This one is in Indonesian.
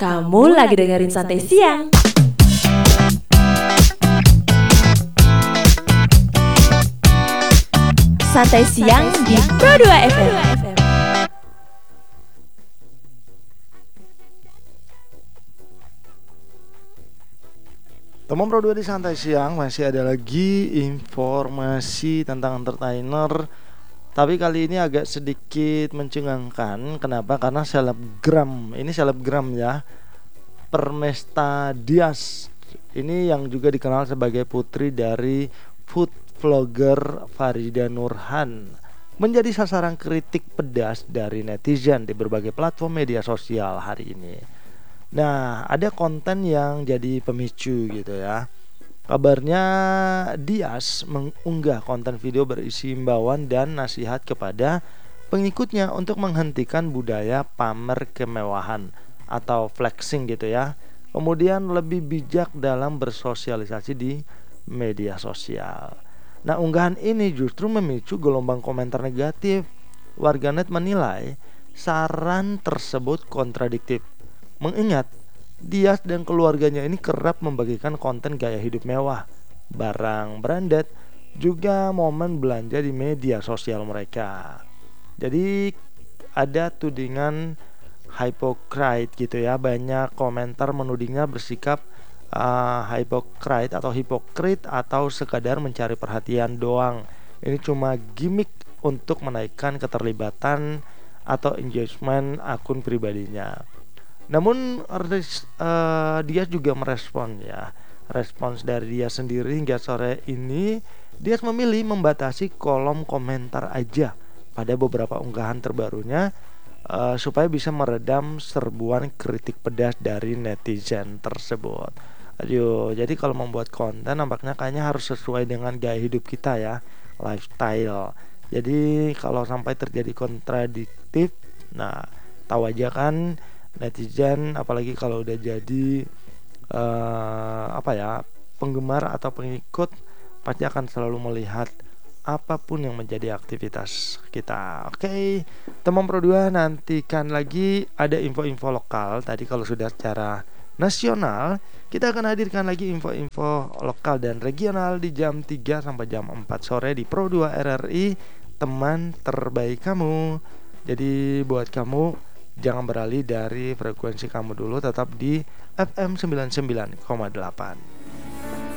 Kamu lagi dengerin Santai Siang. Santai Siang di Pro 2 FM. Teman Pro 2 di Santai Siang masih ada lagi informasi tentang entertainer. Tapi kali ini agak sedikit mencengangkan. Kenapa? Karena selebgram, ini selebgram ya, Permesta Dias. Ini yang juga dikenal sebagai putri dari food vlogger Farida Nurhan, menjadi sasaran kritik pedas dari netizen di berbagai platform media sosial hari ini. Nah, ada konten yang jadi pemicu gitu ya. Kabarnya Dias mengunggah konten video berisi imbauan dan nasihat kepada pengikutnya untuk menghentikan budaya pamer kemewahan atau flexing gitu ya. Kemudian lebih bijak dalam bersosialisasi di media sosial. Nah, unggahan ini justru memicu gelombang komentar negatif. Warganet menilai saran tersebut kontradiktif. Mengingat Dias dan keluarganya ini kerap membagikan konten gaya hidup mewah, barang branded, juga momen belanja di media sosial mereka. Jadi ada tudingan hypocrite gitu ya. Banyak komentar menudingnya bersikap hypocrite atau hipokrit atau sekadar mencari perhatian doang. Ini cuma gimmick untuk menaikkan keterlibatan atau engagement akun pribadinya. Namun dia juga merespon ya. Respons dari dia sendiri hingga sore ini, dia memilih membatasi kolom komentar aja pada beberapa unggahan terbarunya, supaya bisa meredam serbuan kritik pedas dari netizen tersebut. Aduh, jadi kalau membuat konten nampaknya kayaknya harus sesuai dengan gaya hidup kita ya, lifestyle. Jadi kalau sampai terjadi kontradiktif, nah tahu aja kan netizen, apalagi kalau udah jadi penggemar atau pengikut, pasti akan selalu melihat apapun yang menjadi aktivitas kita. Oke, teman Pro 2, nantikan lagi ada info-info lokal. Tadi kalau sudah secara nasional, kita akan hadirkan lagi info-info lokal dan regional di jam 3 sampai jam 4 sore di Pro 2 RRI, teman terbaik kamu. Jadi buat kamu, jangan beralih dari frekuensi kamu dulu, tetap di FM 99,8.